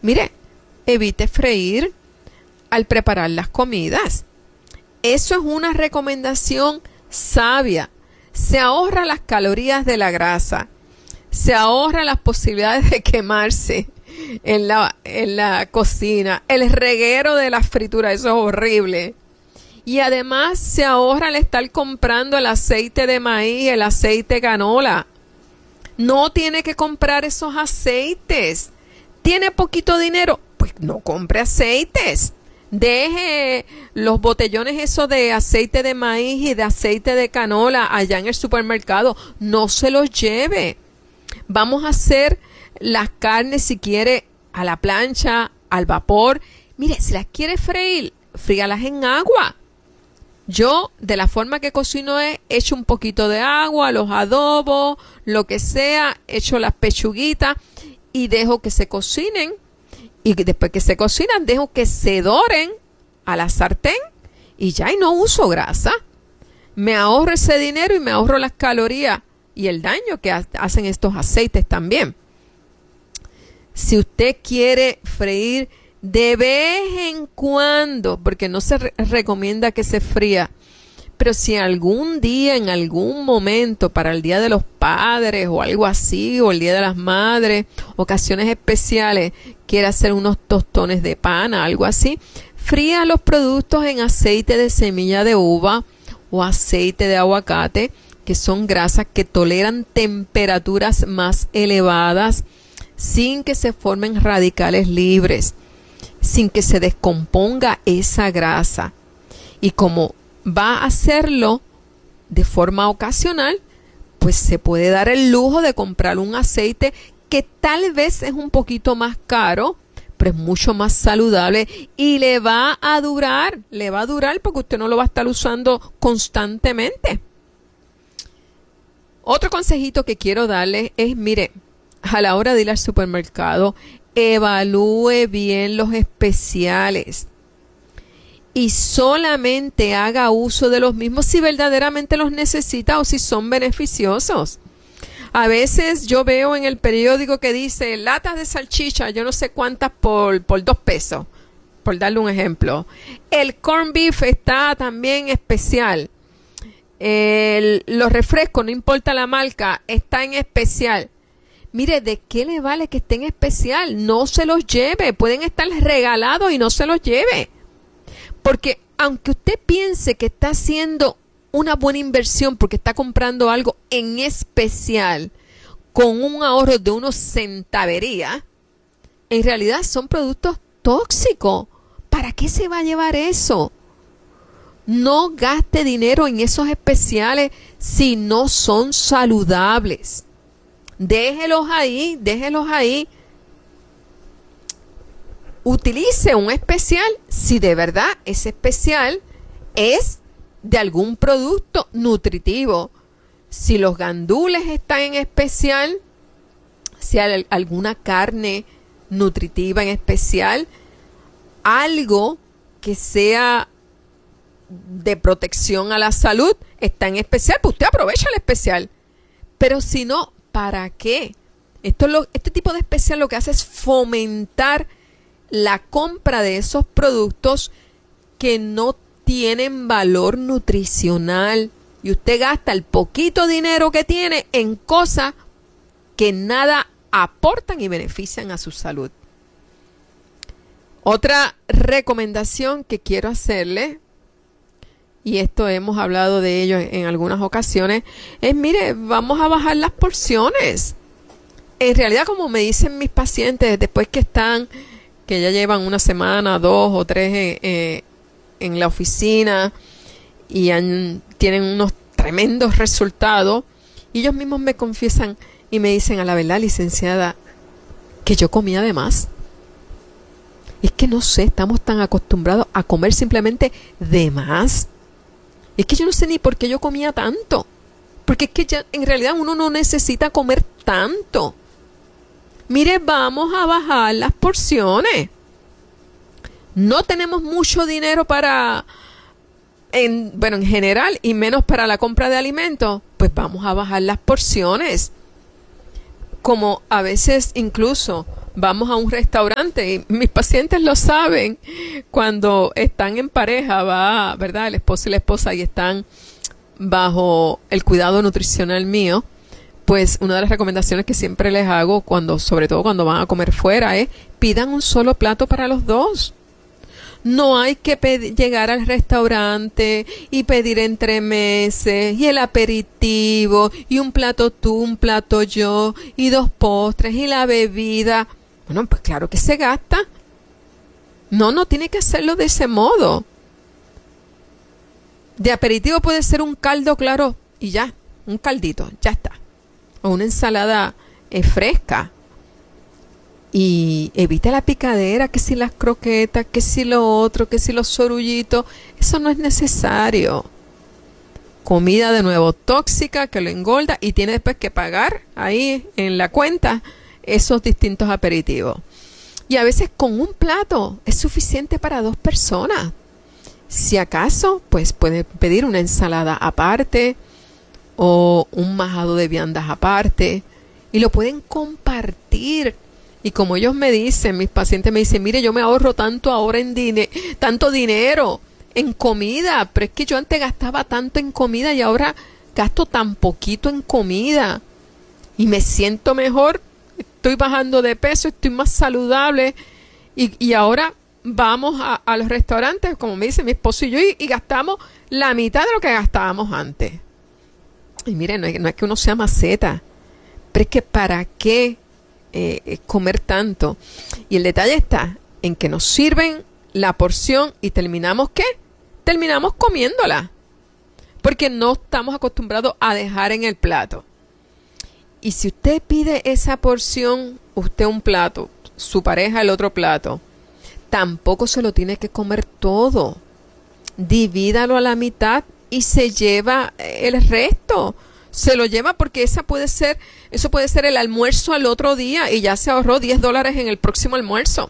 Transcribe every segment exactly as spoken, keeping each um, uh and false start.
Mire, evite freír al preparar las comidas. Eso es una recomendación sabia. Se ahorra las calorías de la grasa. Se ahorra las posibilidades de quemarse en la, en la cocina. El reguero de la fritura, eso es horrible. Y además se ahorra el estar comprando el aceite de maíz, el aceite canola. No tiene que comprar esos aceites. ¿Tiene poquito dinero? Pues no compre aceites. Deje los botellones esos de aceite de maíz y de aceite de canola allá en el supermercado. No se los lleve. Vamos a hacer las carnes, si quiere, a la plancha, al vapor. Mire, si las quiere freír, fríalas en agua. Yo, de la forma que cocino es, echo un poquito de agua, los adobos, lo que sea, echo las pechuguitas y dejo que se cocinen. Y después que se cocinan, dejo que se doren a la sartén y ya, y no uso grasa. Me ahorro ese dinero y me ahorro las calorías y el daño que hacen estos aceites también. Si usted quiere freír de vez en cuando, porque no se re- recomienda que se fría, pero si algún día, en algún momento, para el Día de los Padres o algo así, o el Día de las Madres, ocasiones especiales, quiere hacer unos tostones de pana, algo así, fría los productos en aceite de semilla de uva o aceite de aguacate, que son grasas que toleran temperaturas más elevadas sin que se formen radicales libres, sin que se descomponga esa grasa. Y como va a hacerlo de forma ocasional, pues se puede dar el lujo de comprar un aceite que tal vez es un poquito más caro, pero es mucho más saludable y le va a durar, le va a durar porque usted no lo va a estar usando constantemente. Otro consejito que quiero darle es, mire, a la hora de ir al supermercado, evalúe bien los especiales y solamente haga uso de los mismos si verdaderamente los necesita o si son beneficiosos. A veces yo veo en el periódico que dice latas de salchicha, yo no sé cuántas por, por dos pesos, por darle un ejemplo. El corn beef está también especial. El, los refrescos, no importa la marca, está en especial. Mire, ¿de qué le vale que esté en especial? No se los lleve. Pueden estar regalados y no se los lleve. Porque aunque usted piense que está haciendo una buena inversión porque está comprando algo en especial con un ahorro de unos centaverías, en realidad son productos tóxicos. ¿Para qué se va a llevar eso? No gaste dinero en esos especiales si no son saludables. Déjelos ahí, déjelos ahí. Utilice un especial si de verdad ese especial es de algún producto nutritivo. Si los gandules están en especial, si hay alguna carne nutritiva en especial, algo que sea de protección a la salud está en especial, pues usted aprovecha el especial. Pero si no, ¿para qué? Esto es lo, este tipo de especial lo que hace es fomentar la compra de esos productos que no tienen valor nutricional y usted gasta el poquito dinero que tiene en cosas que nada aportan y benefician a su salud. Otra recomendación que quiero hacerle, y esto hemos hablado de ello en algunas ocasiones, es, mire, vamos a bajar las porciones. En realidad, como me dicen mis pacientes, después que están, que ya llevan una semana, dos o tres eh, eh, en la oficina y han, tienen unos tremendos resultados, y ellos mismos me confiesan y me dicen, a la verdad, licenciada, que yo comía de más. Es que no sé, estamos tan acostumbrados a comer simplemente de más. Es que yo no sé ni por qué yo comía tanto. Porque es que ya en realidad uno no necesita comer tanto. Mire, vamos a bajar las porciones. No tenemos mucho dinero para, en, bueno, en general, y menos para la compra de alimentos. Pues vamos a bajar las porciones. Como a veces incluso vamos a un restaurante y mis pacientes lo saben, cuando están en pareja, va, ¿verdad? El esposo y la esposa y están bajo el cuidado nutricional mío, pues una de las recomendaciones que siempre les hago, cuando, sobre todo cuando van a comer fuera, es pidan un solo plato para los dos. No hay que llegar al restaurante y pedir entremeses y el aperitivo y un plato tú, un plato yo y dos postres y la bebida. Bueno, pues claro que se gasta. No, no tiene que hacerlo de ese modo. De aperitivo puede ser un caldo claro y ya, un caldito, ya está. O una ensalada eh, fresca. Y evita la picadera, que si las croquetas, que si lo otro, que si los sorullitos. Eso no es necesario. Comida de nuevo tóxica que lo engorda y tiene después que pagar ahí en la cuenta esos distintos aperitivos. Y a veces con un plato es suficiente para dos personas. Si acaso, pues puede pedir una ensalada aparte o un majado de viandas aparte y lo pueden compartir. Y como ellos me dicen, mis pacientes me dicen, mire, yo me ahorro tanto ahora en dine tanto dinero en comida, pero es que yo antes gastaba tanto en comida y ahora gasto tan poquito en comida y me siento mejor, estoy bajando de peso, estoy más saludable y, y ahora vamos a, a los restaurantes, como me dice mi esposo y yo, y, y gastamos la mitad de lo que gastábamos antes. Y miren, no es, no es que uno sea maceta, pero es que ¿para qué Eh, comer tanto? Y el detalle está en que nos sirven la porción y terminamos ¿qué? Terminamos comiéndola porque no estamos acostumbrados a dejar en el plato. Y si usted pide esa porción, usted un plato, su pareja el otro plato, tampoco se lo tiene que comer todo. Divídalo a la mitad y se lleva el resto. Se lo lleva porque esa puede ser, eso puede ser el almuerzo al otro día y ya se ahorró diez dólares en el próximo almuerzo.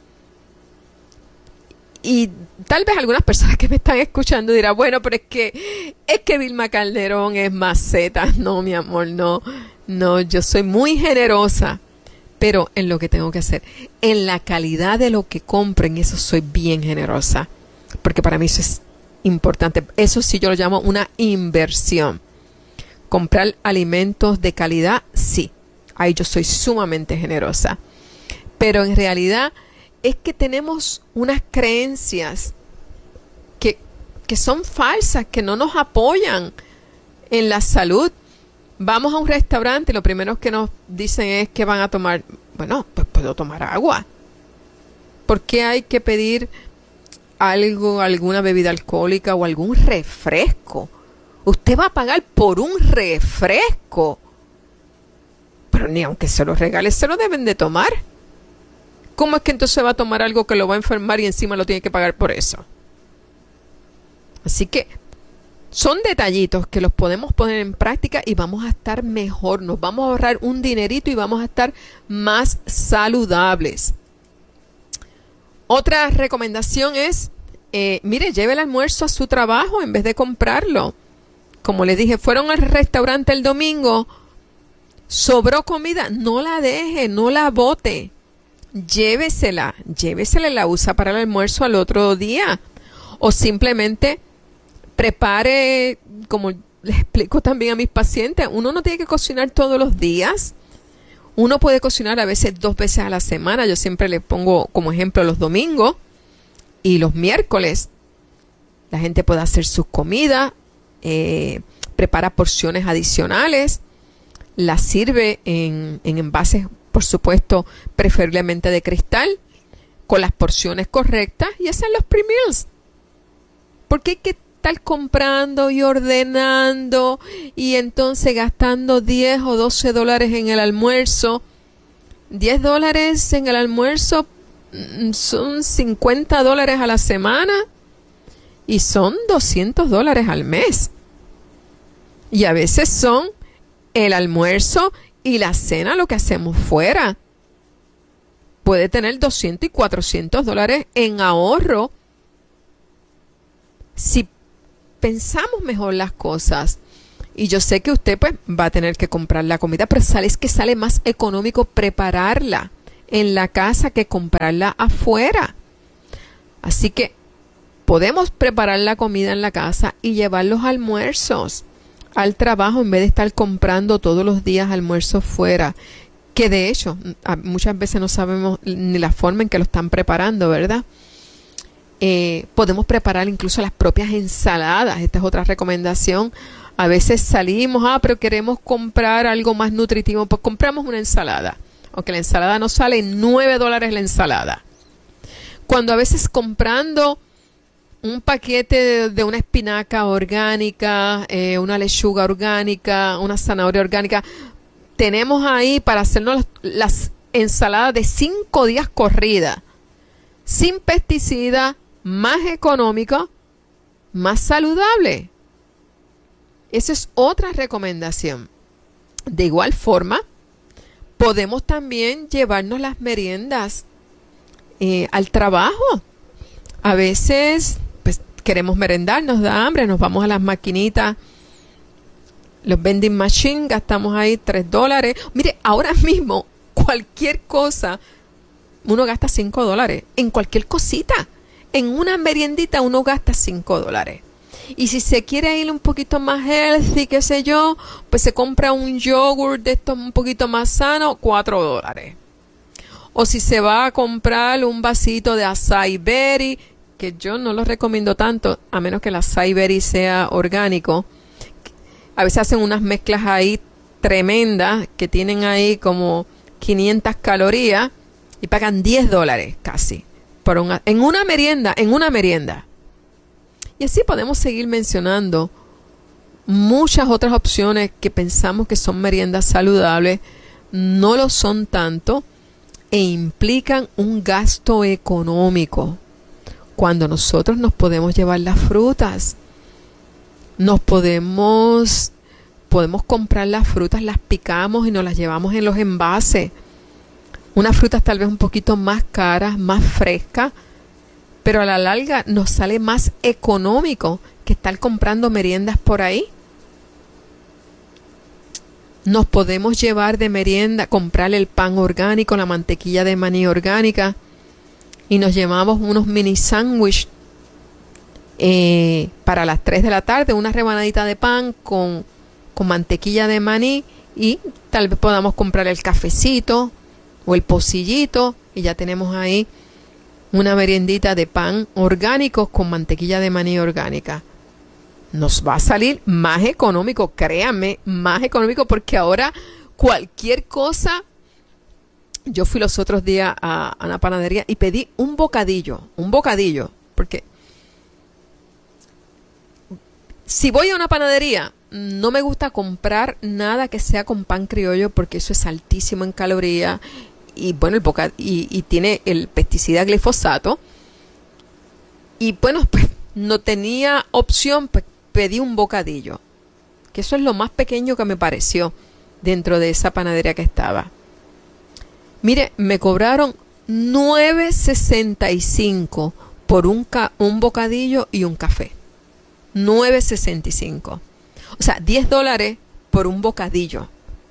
Y tal vez algunas personas que me están escuchando dirán, bueno, pero es que, es que Vilma Calderón es maceta. No, mi amor, no, no, yo soy muy generosa, pero en lo que tengo que hacer, en la calidad de lo que compro, en eso soy bien generosa, porque para mí eso es importante. Eso sí yo lo llamo una inversión. Comprar alimentos de calidad, sí. Ahí yo soy sumamente generosa. Pero en realidad es que tenemos unas creencias que, que son falsas, que no nos apoyan en la salud. Vamos a un restaurante y lo primero que nos dicen es que van a tomar. Bueno, pues puedo tomar agua. ¿Por qué hay que pedir algo, alguna bebida alcohólica o algún refresco? Usted va a pagar por un refresco. Pero ni aunque se lo regale, se lo deben de tomar. ¿Cómo es que entonces va a tomar algo que lo va a enfermar y encima lo tiene que pagar por eso? Así que son detallitos que los podemos poner en práctica y vamos a estar mejor. Nos vamos a ahorrar un dinerito y vamos a estar más saludables. Otra recomendación es, eh, mire, lleve el almuerzo a su trabajo en vez de comprarlo. Como les dije, fueron al restaurante el domingo, sobró comida, no la deje, no la bote. Llévesela, llévesela y la usa para el almuerzo al otro día. O simplemente prepare, como les explico también a mis pacientes, uno no tiene que cocinar todos los días. Uno puede cocinar a veces dos veces a la semana. Yo siempre le pongo como ejemplo los domingos y los miércoles. La gente puede hacer sus comidas. Eh, prepara porciones adicionales, las sirve en, en envases, por supuesto, preferiblemente de cristal, con las porciones correctas y hacen los pre-meals. Porque hay que estar comprando y ordenando y entonces gastando diez o doce dólares en el almuerzo. diez dólares en el almuerzo son cincuenta dólares a la semana. Y son doscientos dólares al mes. Y a veces son el almuerzo y la cena lo que hacemos fuera. Puede tener doscientos y cuatrocientos dólares en ahorro si pensamos mejor las cosas. Y yo sé que usted pues va a tener que comprar la comida, pero sale, es que sale más económico prepararla en la casa que comprarla afuera. Así que podemos preparar la comida en la casa y llevar los almuerzos al trabajo en vez de estar comprando todos los días almuerzos fuera. Que de hecho, muchas veces no sabemos ni la forma en que lo están preparando, ¿verdad? Eh, podemos preparar incluso las propias ensaladas. Esta es otra recomendación. A veces salimos, ah, pero queremos comprar algo más nutritivo, pues compramos una ensalada. Aunque la ensalada nos sale nueve dólares la ensalada. Cuando a veces comprando un paquete de, de una espinaca orgánica, eh, una lechuga orgánica, una zanahoria orgánica, tenemos ahí para hacernos las, las ensaladas de cinco días corridas, sin pesticida, más económica, más saludable. Esa es otra recomendación. De igual forma, podemos también llevarnos las meriendas eh, al trabajo. A veces pues, queremos merendar, nos da hambre, nos vamos a las maquinitas, los vending machines, gastamos ahí tres dólares. Mire, ahora mismo cualquier cosa, uno gasta cinco dólares. En cualquier cosita. En una meriendita uno gasta cinco dólares. Y si se quiere ir un poquito más healthy, qué sé yo, pues se compra un yogurt de estos un poquito más sano, cuatro dólares. O si se va a comprar un vasito de açaí berry, que yo no lo recomiendo tanto, a menos que el açaí berry sea orgánico. A veces hacen unas mezclas ahí tremendas, que tienen ahí como quinientas calorías, y pagan diez dólares casi, por una, en una merienda, en una merienda. Y así podemos seguir mencionando muchas otras opciones que pensamos que son meriendas saludables, no lo son tanto e implican un gasto económico. Cuando nosotros nos podemos llevar las frutas, nos podemos, podemos comprar las frutas, las picamos y nos las llevamos en los envases. Unas frutas tal vez un poquito más caras, más frescas, pero a la larga nos sale más económico que estar comprando meriendas por ahí. Nos podemos llevar de merienda, comprar el pan orgánico, la mantequilla de maní orgánica, y nos llevamos unos mini sándwiches eh, para las tres de la tarde, una rebanadita de pan con, con mantequilla de maní, y tal vez podamos comprar el cafecito o el pocillito, y ya tenemos ahí una meriendita de pan orgánico con mantequilla de maní orgánica. Nos va a salir más económico, créanme, más económico, porque ahora cualquier cosa. Yo fui los otros días a, a una panadería y pedí un bocadillo, un bocadillo, porque si voy a una panadería, no me gusta comprar nada que sea con pan criollo, porque eso es altísimo en calorías. Y bueno, el boca y, y tiene el pesticida glifosato. Y bueno, pues no tenía opción, pues pedí un bocadillo, que eso es lo más pequeño que me pareció dentro de esa panadería que estaba. Mire, me cobraron nueve sesenta y cinco por un, ca un bocadillo y un café. nueve sesenta y cinco. O sea, diez dólares por un bocadillo.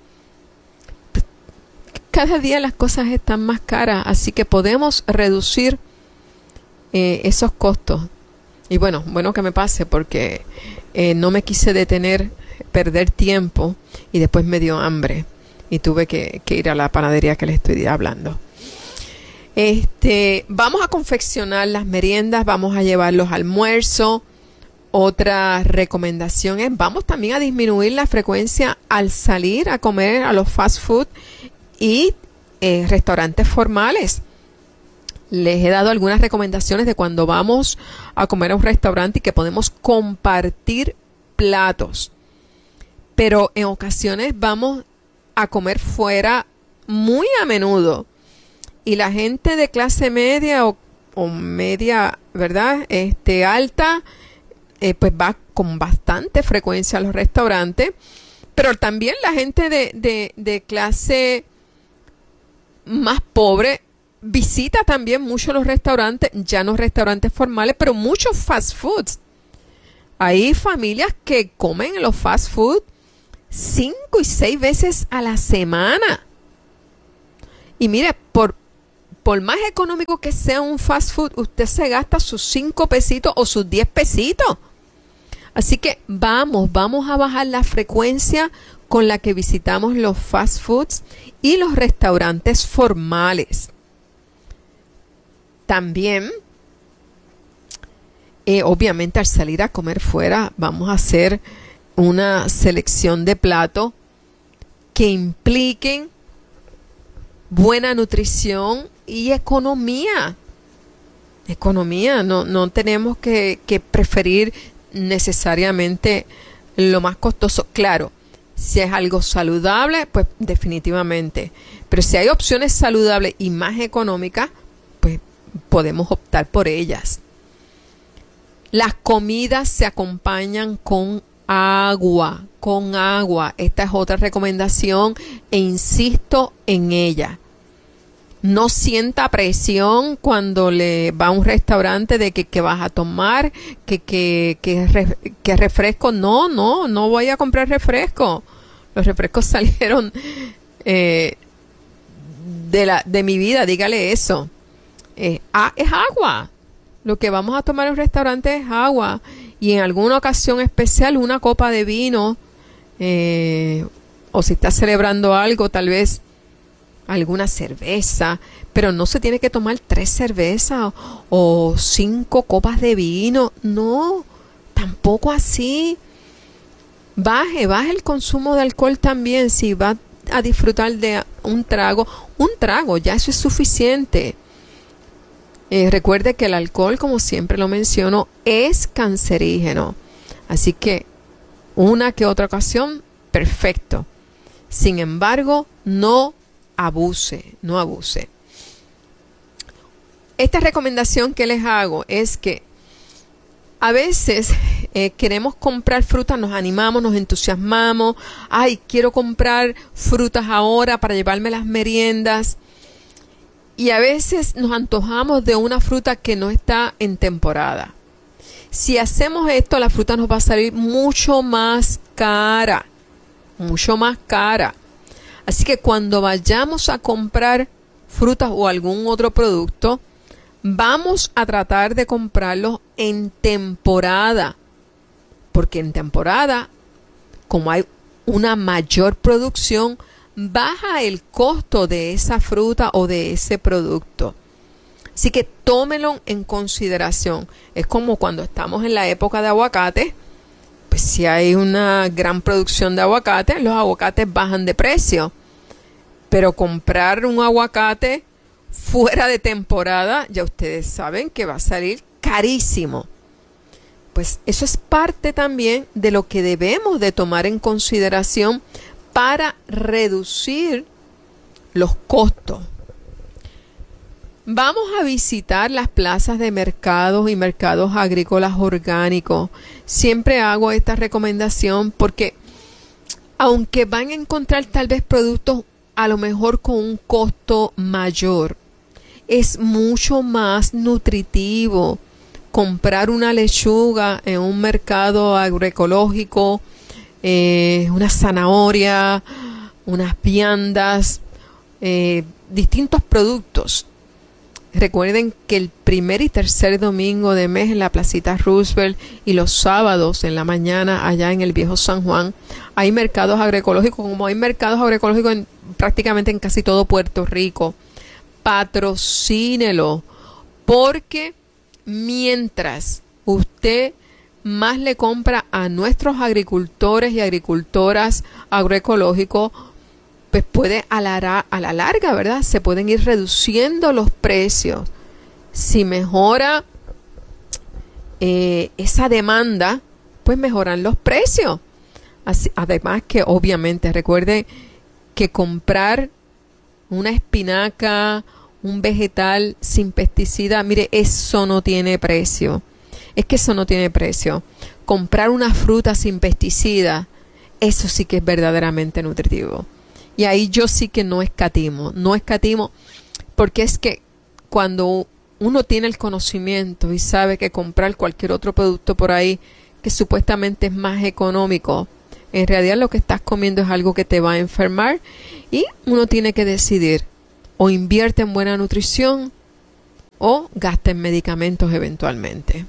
Cada día las cosas están más caras, así que podemos reducir eh, esos costos. Y bueno, bueno que me pase, porque eh, no me quise detener, perder tiempo, y después me dio hambre y tuve que, que ir a la panadería que les estoy hablando. Este, vamos a confeccionar las meriendas, vamos a llevar los almuerzos. Otra recomendación es, vamos también a disminuir la frecuencia al salir a comer a los fast food y eh, restaurantes formales. Les he dado algunas recomendaciones de cuando vamos a comer a un restaurante y que podemos compartir platos. Pero en ocasiones vamos a comer fuera muy a menudo. Y la gente de clase media o, o media, ¿verdad? Este, alta, eh, pues va con bastante frecuencia a los restaurantes. Pero también la gente de, de, de clase más pobre visita también mucho los restaurantes, ya no restaurantes formales, pero muchos fast foods. Hay familias que comen en los fast food cinco y seis veces a la semana. Y mire, por por más económico que sea un fast food, usted se gasta sus cinco pesitos o sus diez pesitos. Así que vamos, vamos a bajar la frecuencia con la que visitamos los fast foods y los restaurantes formales. También, eh, obviamente al salir a comer fuera, vamos a hacer una selección de platos que impliquen buena nutrición y economía. Economía, no, no tenemos que, que preferir necesariamente lo más costoso. Claro, si es algo saludable, pues definitivamente. Pero si hay opciones saludables y más económicas, pues podemos optar por ellas. Las comidas se acompañan con agua, con agua. Esta es otra recomendación e insisto en ella. No sienta presión cuando le va a un restaurante de que, que vas a tomar, que, que, que, re, que refresco. No, no, no voy a comprar refresco. Los refrescos salieron eh, de, la, de mi vida, dígale eso. Eh, ah, es agua. Lo que vamos a tomar en un restaurante es agua. Y en alguna ocasión especial una copa de vino. Eh, o si está celebrando algo, tal vez alguna cerveza, pero no se tiene que tomar tres cervezas o, o cinco copas de vino, no, tampoco así. Baje, baje el consumo de alcohol también, si va a disfrutar de un trago, un trago, ya eso es suficiente. Eh, recuerde que el alcohol, como siempre lo menciono, es cancerígeno, así que una que otra ocasión, perfecto. Sin embargo, no abuse, no abuse. Esta recomendación que les hago es que a veces eh, queremos comprar frutas, nos animamos, nos entusiasmamos. Ay, quiero comprar frutas ahora para llevarme las meriendas. Y a veces nos antojamos de una fruta que no está en temporada. Si hacemos esto, la fruta nos va a salir mucho más cara, mucho más cara. Así que cuando vayamos a comprar frutas o algún otro producto, vamos a tratar de comprarlos en temporada. Porque en temporada, como hay una mayor producción, baja el costo de esa fruta o de ese producto. Así que tómenlo en consideración. Es como cuando estamos en la época de aguacate. Pues si hay una gran producción de aguacate, los aguacates bajan de precio. Pero comprar un aguacate fuera de temporada, ya ustedes saben que va a salir carísimo. Pues eso es parte también de lo que debemos de tomar en consideración para reducir los costos. Vamos a visitar las plazas de mercados y mercados agrícolas orgánicos. Siempre hago esta recomendación porque aunque van a encontrar tal vez productos a lo mejor con un costo mayor, es mucho más nutritivo comprar una lechuga en un mercado agroecológico, eh, una zanahoria, unas viandas, eh, distintos productos. Recuerden que el primer y tercer domingo de mes en la Placita Roosevelt y los sábados en la mañana allá en el Viejo San Juan hay mercados agroecológicos, como hay mercados agroecológicos en, prácticamente en casi todo Puerto Rico. Patrocínelo, porque mientras usted más le compra a nuestros agricultores y agricultoras agroecológicos, pues puede a la, a la larga, ¿verdad? Se pueden ir reduciendo los precios. Si mejora eh, esa demanda, pues mejoran los precios. Así, además que obviamente recuerde que comprar una espinaca, un vegetal sin pesticida, mire, eso no tiene precio. Es que eso no tiene precio. Comprar una fruta sin pesticida, eso sí que es verdaderamente nutritivo. Y ahí yo sí que no escatimo, no escatimo, porque es que cuando uno tiene el conocimiento y sabe que comprar cualquier otro producto por ahí que supuestamente es más económico, en realidad lo que estás comiendo es algo que te va a enfermar y uno tiene que decidir o invierte en buena nutrición o gasta en medicamentos eventualmente.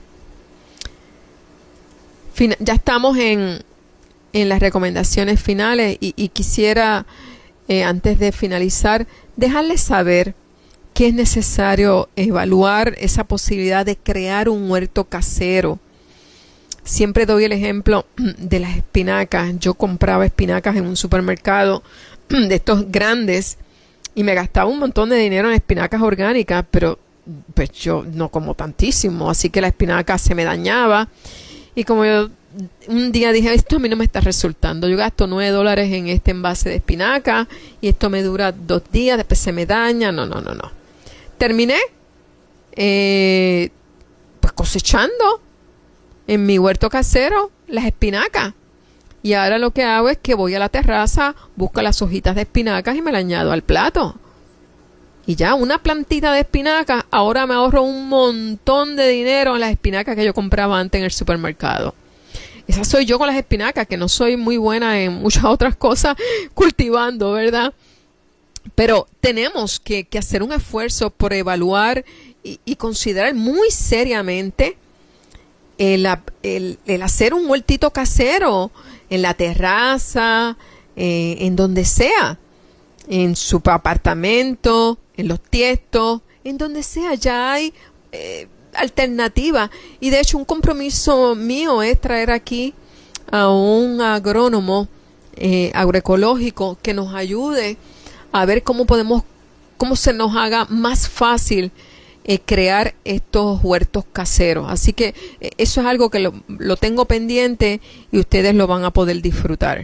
Fin- ya estamos en, en las recomendaciones finales y, y quisiera, eh, antes de finalizar, dejarles saber que es necesario evaluar esa posibilidad de crear un huerto casero. Siempre doy el ejemplo de las espinacas. Yo compraba espinacas en un supermercado de estos grandes y me gastaba un montón de dinero en espinacas orgánicas, pero pues yo no como tantísimo, así que la espinaca se me dañaba. Y como yo un día dije, esto a mí no me está resultando, yo gasto nueve dólares en este envase de espinaca y esto me dura dos días, después se me daña, no, no, no, no. Terminé eh, pues cosechando en mi huerto casero las espinacas. Y ahora lo que hago es que voy a la terraza, busco las hojitas de espinacas y me las añado al plato. Y ya una plantita de espinacas, ahora me ahorro un montón de dinero en las espinacas que yo compraba antes en el supermercado. Esa soy yo con las espinacas, que no soy muy buena en muchas otras cosas cultivando, ¿verdad? Pero tenemos que, que hacer un esfuerzo por evaluar y, y considerar muy seriamente el, el, el hacer un huertito casero en la terraza, eh, en donde sea, en su apartamento, en los tiestos, en donde sea, ya hay eh, alternativas. Y de hecho un compromiso mío es traer aquí a un agrónomo eh, agroecológico que nos ayude a ver cómo podemos, cómo se nos haga más fácil eh, crear estos huertos caseros. Así que eh, eso es algo que lo, lo tengo pendiente y ustedes lo van a poder disfrutar.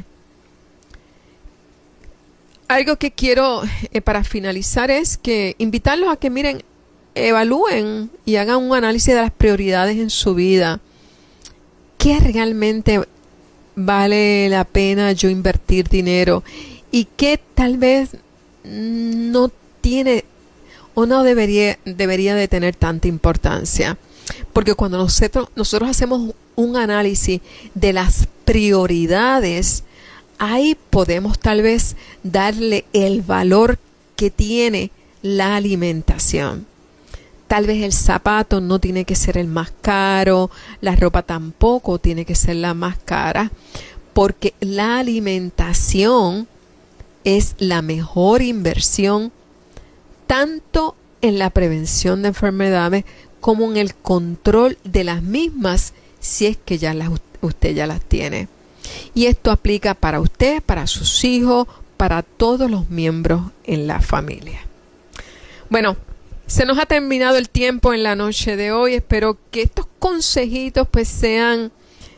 Algo que quiero eh, para finalizar es que invitarlos a que miren, evalúen y hagan un análisis de las prioridades en su vida. ¿Qué realmente vale la pena yo invertir dinero? Y qué tal vez no tiene o no debería, debería de tener tanta importancia. Porque cuando nosotros, nosotros hacemos un análisis de las prioridades, ahí podemos tal vez darle el valor que tiene la alimentación. Tal vez el zapato no tiene que ser el más caro, la ropa tampoco tiene que ser la más cara, porque la alimentación es la mejor inversión tanto en la prevención de enfermedades como en el control de las mismas, si es que ya las, usted ya las tiene. Y esto aplica para usted, para sus hijos, para todos los miembros en la familia. Bueno, se nos ha terminado el tiempo en la noche de hoy. Espero que estos consejitos pues sean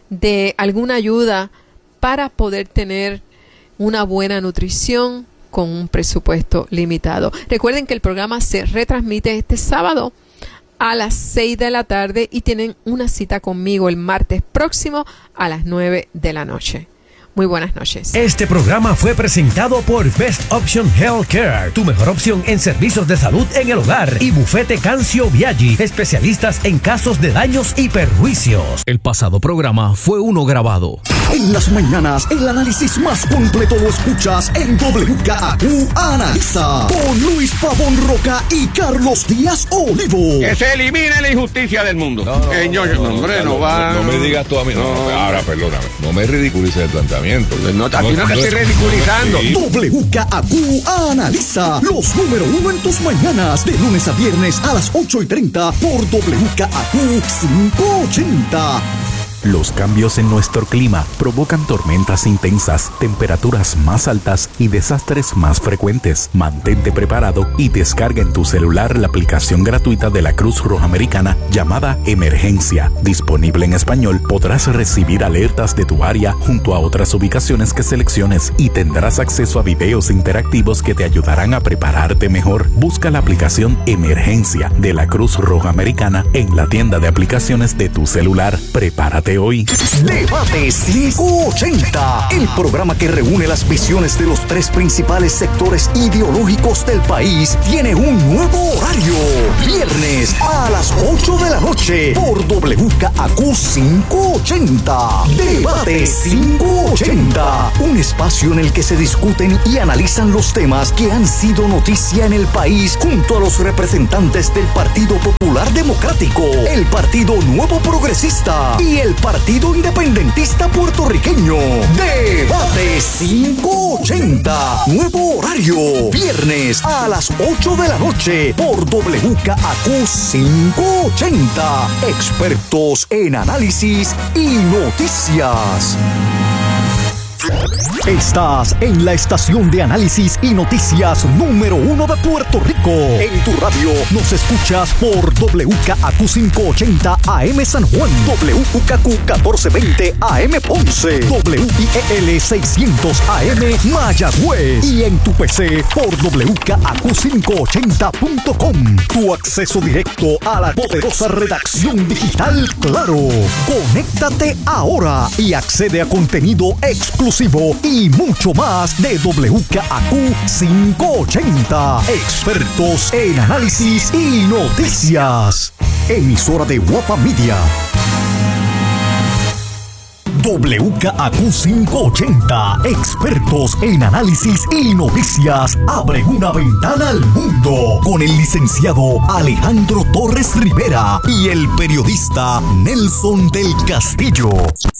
de alguna ayuda para poder tener una buena nutrición con un presupuesto limitado. Recuerden que el programa se retransmite este sábado a las seis de la tarde y tienen una cita conmigo el martes próximo a las nueve de la noche. Muy buenas noches. Este programa fue presentado por Best Option Healthcare, tu mejor opción en servicios de salud en el hogar, y Bufete Cancio Viaggi, especialistas en casos de daños y perjuicios. El pasado programa fue uno grabado. En las mañanas, el análisis más completo lo escuchas en W K A Q Analiza, con Luis Pavón Roca y Carlos Díaz Olivo. Que se elimine la injusticia del mundo. No, no, Señor, no, no, hombre, no, no, va. no, no me digas tú a mí. No, No. ahora, perdóname. No me ridiculices el planteamiento. No, aquí no te estoy es- ridiculizando. no es así. W K A Q Analiza, los número uno en tus mañanas, de lunes a viernes a las ocho y treinta por W K A Q quinientos ochenta. Los cambios en nuestro clima provocan tormentas intensas, temperaturas más altas y desastres más frecuentes. Mantente preparado y descarga en tu celular la aplicación gratuita de la Cruz Roja Americana llamada Emergencia. Disponible en español, podrás recibir alertas de tu área junto a otras ubicaciones que selecciones y tendrás acceso a videos interactivos que te ayudarán a prepararte mejor. Busca la aplicación Emergencia de la Cruz Roja Americana en la tienda de aplicaciones de tu celular. Prepárate hoy. Debate quinientos ochenta, el programa que reúne las visiones de los tres principales sectores ideológicos del país, tiene un nuevo horario. Viernes a las ocho de la noche por W K A Q quinientos ochenta. Debate quinientos ochenta. Un espacio en el que se discuten y analizan los temas que han sido noticia en el país junto a los representantes del Partido Popular Democrático, el Partido Nuevo Progresista y el Partido Independentista Puertorriqueño. Debate quinientos ochenta. Nuevo horario. Viernes a las ocho de la noche por W K A Q quinientos ochenta. Expertos en análisis y noticias. Estás en la estación de análisis y noticias número uno de Puerto Rico. En tu radio nos escuchas por W K A Q quinientos ochenta A M San Juan, W K Q catorce veinte A M Ponce, W I E L seiscientos A M Mayagüez y en tu P C por W K A Q quinientos ochenta punto com. Tu acceso directo a la poderosa redacción digital Claro. Conéctate ahora y accede a contenido exclusivo y mucho más de W K A Q quinientos ochenta. Expertos en análisis y noticias. Emisora de Guapa Media. W K A Q quinientos ochenta. Expertos en análisis y noticias. Abre una ventana al mundo con el licenciado Alejandro Torres Rivera y el periodista Nelson del Castillo.